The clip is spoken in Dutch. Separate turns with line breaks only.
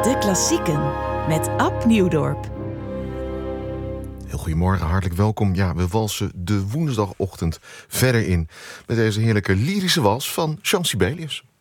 De Klassieken met Ab Nieuwdorp.
Heel goedemorgen, hartelijk welkom. Ja, we walsen de woensdagochtend verder in met deze heerlijke lyrische wals van Jean Sibelius.